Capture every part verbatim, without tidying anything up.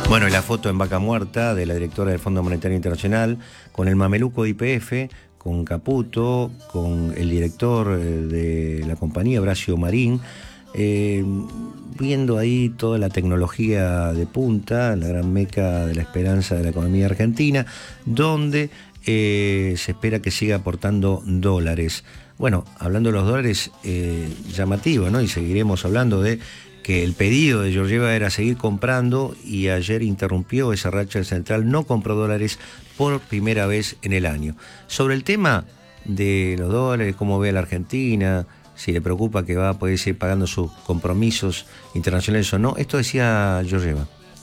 Bueno, y la foto en vaca muerta de la directora del Fondo Monetario Internacional con el mameluco de I P F, con Caputo, con el director de la compañía, Horacio Marín, eh, viendo ahí toda la tecnología de punta, la gran meca de la esperanza de la economía argentina, donde eh, se espera que siga aportando dólares. Bueno, hablando de los dólares, eh, llamativo, ¿no? Y seguiremos hablando de que el pedido de Georgieva era seguir comprando y ayer interrumpió esa racha central, no compró dólares por primera vez en el año. Sobre el tema de los dólares, cómo ve a la Argentina, si le preocupa que va a poder seguir pagando sus compromisos internacionales o no, esto decía Georgieva.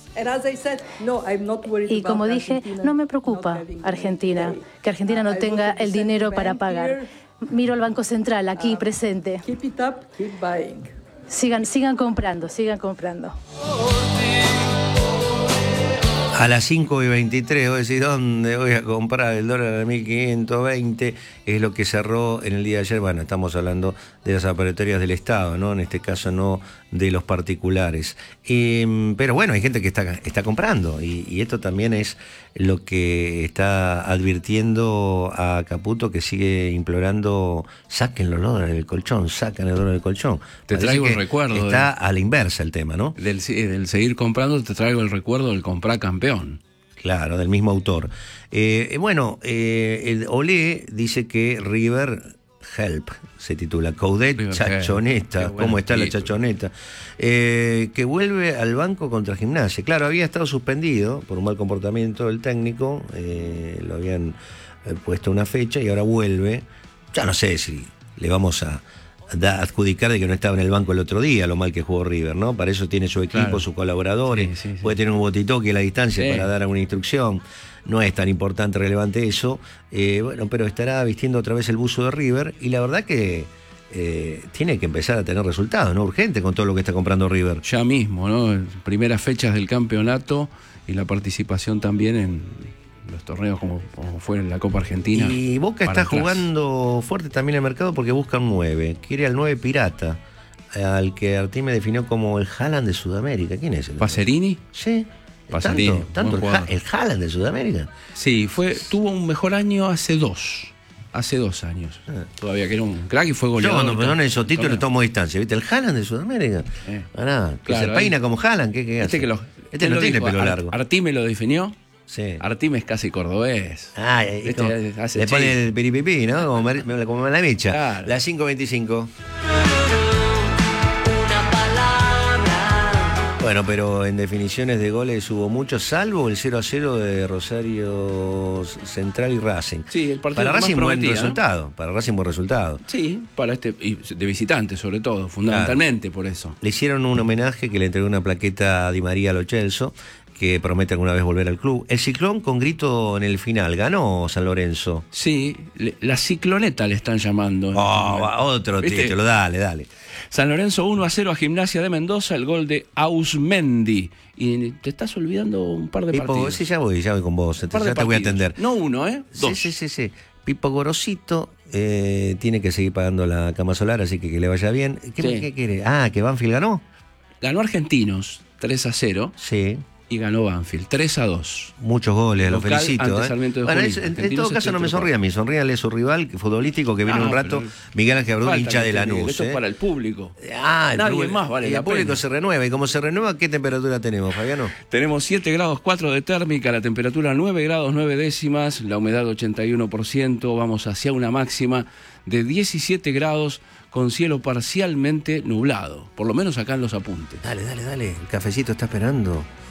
Y como dije, no me preocupa Argentina, que Argentina no tenga el dinero para pagar. Miro al Banco Central aquí presente. Sigan, sigan comprando, sigan comprando. A las cinco y veintitrés, voy a decir, ¿dónde voy a comprar el dólar a mil quinientos veinte? Es lo que cerró en el día de ayer. Bueno, estamos hablando de las operatorias del Estado, ¿no? En este caso no de los particulares. Eh, pero bueno, hay gente que está, está comprando y, y esto también es lo que está advirtiendo a Caputo, que sigue implorando, saquen los dólares del colchón, sacan el dólar del colchón. Te Parece traigo el que recuerdo. Está de, a la inversa el tema, ¿no? Del, del seguir comprando, te traigo el recuerdo del comprar campeón. Claro, del mismo autor. Eh, bueno, eh, el Olé dice que River Help, se titula, Coudet Chachoneta, bueno, ¿cómo está título. La Chachoneta? Eh, que vuelve al banco contra Gimnasia. Claro, había estado suspendido por un mal comportamiento del técnico, eh, lo habían eh, puesto una fecha y ahora vuelve. Ya no sé si le vamos a da adjudicar de que no estaba en el banco el otro día, lo mal que jugó River, ¿no? Para eso tiene su equipo, claro, sus colaboradores, sí, sí, sí. Puede tener un botitoque a la distancia, sí, para dar alguna instrucción. No es tan importante, relevante eso. Eh, bueno, pero estará vistiendo otra vez el buzo de River y la verdad que eh, tiene que empezar a tener resultados, ¿no? Urgente con todo lo que está comprando River. Ya mismo, ¿no? Primeras fechas del campeonato y la participación también en los torneos como, como fue en la Copa Argentina. Y Boca está atrás. Jugando fuerte también en el mercado porque busca un nueve. Quiere al nueve pirata, al que Artime definió como el Haaland de Sudamérica. ¿Quién es? ¿Pacerini? Sí. Pacerini. ¿Tanto, tanto el, el Haaland de Sudamérica? Sí, fue, tuvo un mejor año hace dos. Hace dos años. Ah. Todavía que era un crack y fue goleador. Yo cuando me donan esos títulos tomo distancia. ¿Viste? El Haaland de Sudamérica. Eh. Ah, que claro, se peina ahí, como Haaland. ¿Qué, qué hace? Este, que lo, este no tiene dijo, pelo largo. Artime lo definió. Sí. Artime es casi cordobés. Ah, este como, hace le pone el piripipí, ¿no? Como, como la mecha. Claro. Las cinco veinticinco. Bueno, pero en definiciones de goles hubo muchos, salvo el cero a cero de Rosario Central y Racing. Sí, el partido para Racing buen ¿no? resultado. Para Racing buen resultado. Sí, para este y de visitante sobre todo, fundamentalmente, claro, por eso. Le hicieron un homenaje que le entregó una plaqueta a Di María Lo Celso, que promete alguna vez volver al club. El Ciclón con grito en el final, ¿ganó San Lorenzo? Sí, la cicloneta le están llamando. Oh, va, otro ¿viste? Título, dale, dale. San Lorenzo uno a cero a Gimnasia de Mendoza, el gol de Ausmendi. Y te estás olvidando un par de Pipo, partidos. Sí, ya voy, ya voy con vos, ya te voy a atender. No uno, ¿eh? Dos. Sí, sí, sí, sí. Pipo Gorosito eh, tiene que seguir pagando la cama solar, así que que le vaya bien. ¿Qué, sí. ¿Qué quiere? Ah, ¿que Banfield ganó? Ganó Argentinos tres a cero. Sí. Y ganó Banfield, tres a dos. Muchos goles, lo felicito. ¿eh? Bueno, es, en, en todo caso no me sonríe a mí, sonríale a su rival futbolístico que viene ah, un rato, Miguel Ángel Abdul, hincha de Lanús. Esto ¿eh? es para el público. Ah, el Nadie público, más vale y la el público pena. Se renueva, y como se renueva, ¿qué temperatura tenemos, Fabiano? Tenemos siete grados cuatro de térmica, la temperatura nueve grados nueve décimas, la humedad ochenta y uno por ciento, vamos hacia una máxima de diecisiete grados con cielo parcialmente nublado, por lo menos acá en los apuntes. Dale, dale, dale, el cafecito está esperando.